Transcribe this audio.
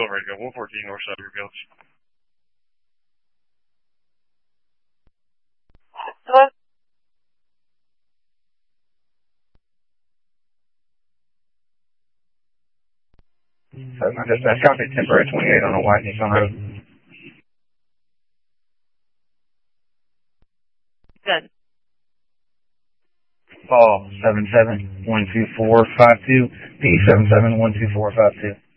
radio, 114 North Side Fields. Hello? My dispatch, copy temporary 28 on the White Nissan Road. Good. Call 77-12452, P77-12452.